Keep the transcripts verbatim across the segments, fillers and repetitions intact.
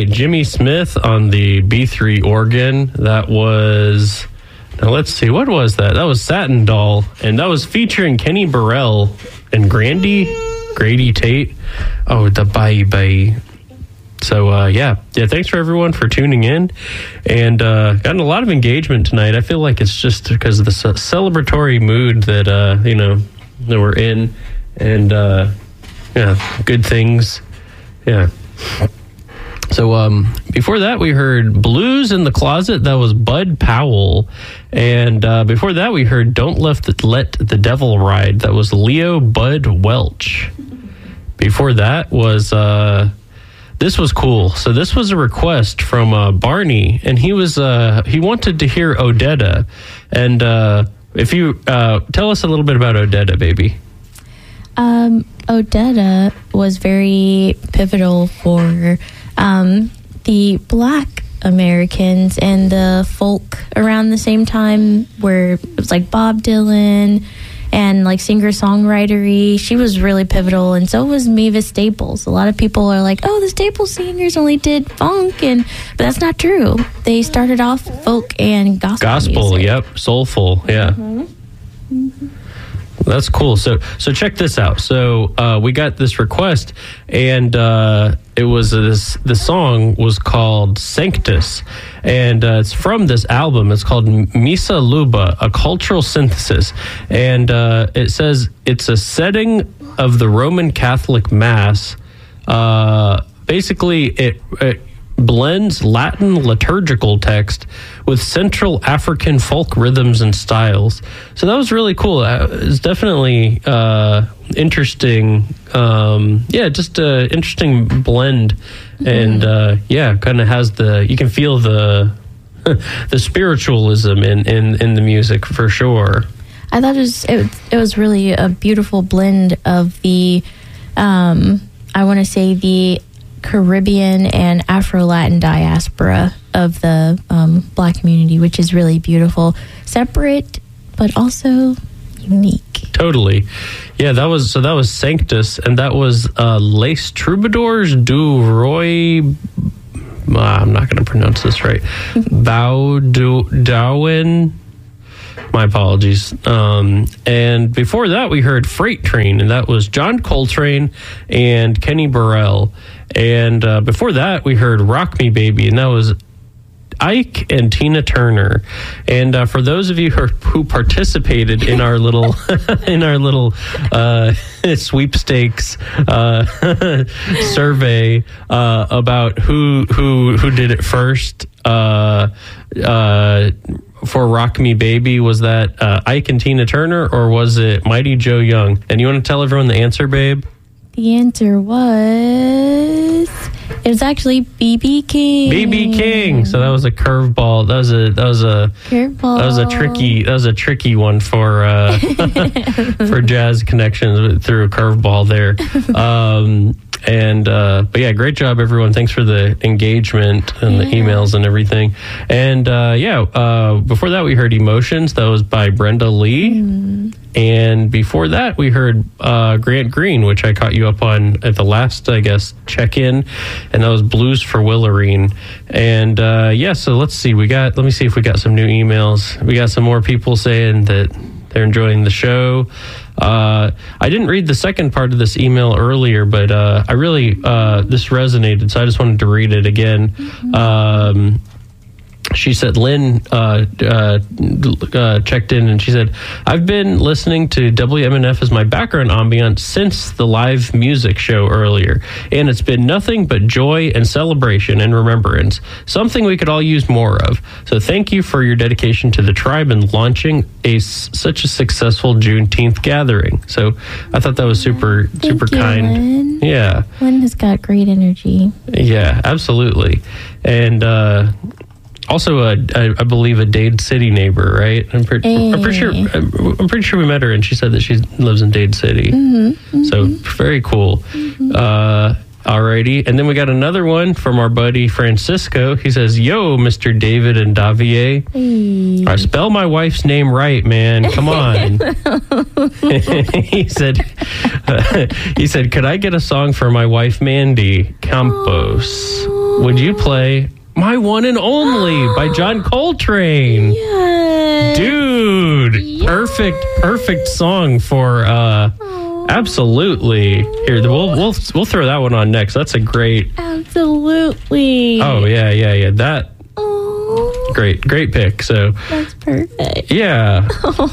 by Jimmy Smith on the B three organ. That was, now let's see, what was that? That was Satin Doll, and that was featuring Kenny Burrell and Grandy, Grady Tate. Oh, the bye bye. So, uh, yeah. Yeah, thanks for everyone for tuning in. And uh, gotten a lot of engagement tonight. I feel like it's just because of the ce- celebratory mood that, uh, you know, that we're in. And, uh, yeah, good things. Yeah. So, um, before that, we heard Blues in the Closet. That was Bud Powell. And uh, before that, we heard Don't Let the, Let the Devil Ride. That was Leo Bud Welch. Before that was... Uh, This was cool. So this was a request from uh, Barney, and he was uh, he wanted to hear Odetta. And uh, if you uh, tell us a little bit about Odetta, baby. Um, Odetta was very pivotal for um, the Black Americans and the folk around the same time, where it was like Bob Dylan and like singer-songwritery. She was really pivotal, and so was Mavis Staples. A lot of people are like, oh, the Staples singers only did funk, and but that's not true. They started off folk and gospel Gospel, music. Yep, soulful, yeah. Mm-hmm. Mm-hmm. That's cool. So so check this out. So uh, we got this request, and uh, it was uh, this. The song was called Sanctus, and uh, it's from this album. It's called Misa Luba, a cultural synthesis, and uh, it says it's a setting of the Roman Catholic Mass. Uh, basically, it, it blends Latin liturgical text with Central African folk rhythms and styles. So that was really cool. It's definitely uh, interesting. Um, yeah, just an interesting blend. Mm-hmm. And uh, yeah, kind of has the, you can feel the the spiritualism in, in, in the music for sure. I thought it was, it, it was really a beautiful blend of the, um, I want to say the Caribbean and Afro-Latin diaspora of the um, Black community, which is really beautiful. Separate, but also unique. Totally. Yeah, that was, so that was Sanctus, and that was uh, Les Troubadours du Roy, uh, I'm not going to pronounce this right, Bowdoin. My apologies. Um, and before that, we heard Freight Train, and that was John Coltrane and Kenny Burrell. And uh, before that, we heard Rock Me Baby, and that was Ike and Tina Turner. And uh, for those of you who, who participated in our little in our little uh, sweepstakes uh, survey uh, about who who who did it first. Uh, uh, for Rock Me Baby, was that uh, Ike and Tina Turner, or was it Mighty Joe Young? And you want to tell everyone the answer, babe? The answer was, it was actually B B King. B B King. So that was a curveball. That was a that was a curveball. That was a tricky that was a tricky one for uh, for Jazz Connections through a curveball there. Um, And, uh, but yeah, great job, everyone. Thanks for the engagement and the emails and everything. And, uh, yeah, uh, before that, we heard Emotions. That was by Brenda Lee. Mm. And before that, we heard uh, Grant Green, which I caught you up on at the last, I guess, check-in. And that was Blues for Willerine. And, uh, yeah, so let's see. We got, let me see if we got some new emails. We got some more people saying that they're enjoying the show. Uh, I didn't read the second part of this email earlier, but uh, I really, uh, this resonated, so I just wanted to read it again. Mm-hmm. Um, she said, Lynn uh, uh, uh, checked in and she said, I've been listening to W M N F as my background ambiance since the live music show earlier, and it's been nothing but joy and celebration and remembrance, something we could all use more of. So thank you for your dedication to the tribe and launching a such a successful Juneteenth gathering. So I thought that was super, thank super you, kind. Lynn. Yeah. Lynn has got great energy. Yeah, absolutely. And, uh, also, uh, I, I believe a Dade City neighbor, right? I'm, pre- hey. I'm pretty sure. I'm pretty sure we met her, and she said that she lives in Dade City. Mm-hmm, mm-hmm. So very cool. Mm-hmm. Uh, all right. Alrighty. And then we got another one from our buddy Francisco. He says, yo, Mister David and Davier. Hey. I spell my wife's name right, man. Come on. he said, uh, he said, could I get a song for my wife, Mandy Campos? Oh. Would you play My One and Only by John Coltrane? Yes. Dude, Yes. perfect, perfect song for, uh, absolutely. Here, we'll, we'll, we'll throw that one on next. That's a great. Absolutely. Oh, yeah, yeah, yeah. That, Oh, great, great pick. So, that's perfect. yeah.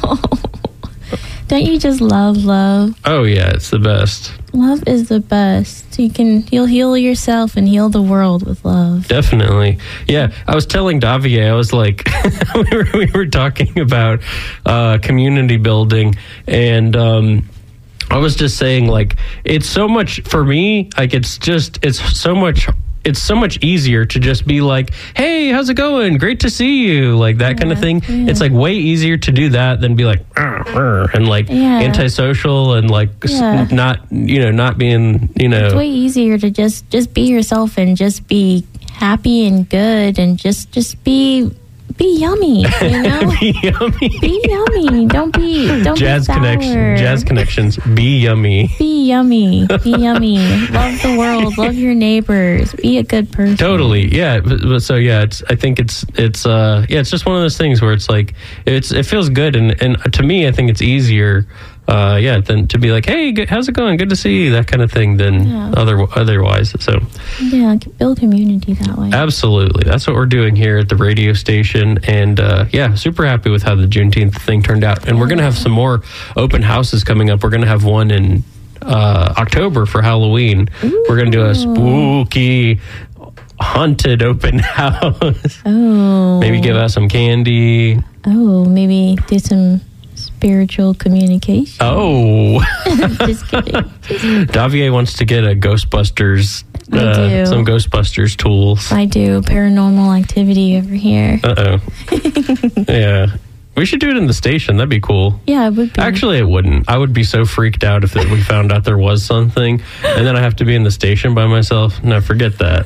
Don't you just love love? Oh, yeah, it's the best. Love is the best. You can you'll heal yourself and heal the world with love. Definitely. Yeah. I was telling Davier, I was like, we, were, we were talking about uh, community building, and um, I was just saying, like, it's so much, for me, like, it's just, it's so much, it's so much easier to just be like, hey, how's it going? Great to see you. Like, that Yeah, kind of thing. yeah. It's, like, way easier to do that than be like, "Arr, arr," and, like, Yeah. antisocial and, like, s- Yeah. not, you know, not being, you know. It's way easier to just just be yourself and just be happy and good and just just be be yummy, you know? Be yummy. Be yummy. Don't be don't Jazz be sour. connection, jazz connections. Be yummy. Be yummy. Be yummy. Love the world. Love your neighbors. Be a good person. Totally, yeah. But, but so yeah, it's. I think it's it's uh yeah, it's just one of those things where it's like it's it feels good, and and to me, I think it's easier. Uh, yeah, than to be like, hey, good, how's it going? Good to see you, that kind of thing. Than Yeah. other otherwise. So Yeah, build community that way. absolutely, that's what we're doing here at the radio station, and uh, yeah, super happy with how the Juneteenth thing turned out. And we're gonna have some more open houses coming up. We're gonna have one in uh, October for Halloween. We're gonna do a spooky haunted open house. Oh. Maybe give out some candy. Oh, maybe do some spiritual communication. Oh, Just kidding. Davier wants to get a Ghostbusters, I uh, do. some Ghostbusters tools. I do paranormal activity over here. Uh oh. Yeah. We should do it in the station. That'd be cool. Yeah, it would be. Actually, it wouldn't. I would be so freaked out if we found out there was something, and then I have to be in the station by myself. No, forget that.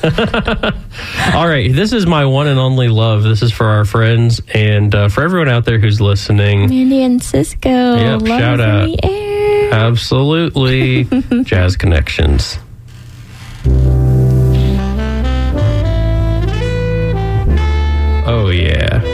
All right, this is my one and only love. This is for our friends and uh, for everyone out there who's listening. Mandy and Cisco. Yep, Love shout is out. in the air. Absolutely. Jazz Connections. Oh, yeah.